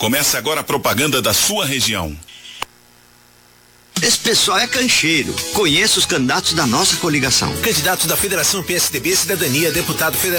Começa agora a propaganda da sua região. Esse pessoal é cancheiro. Conheço os candidatos da nossa coligação. Candidatos da Federação PSDB Cidadania, deputado federal.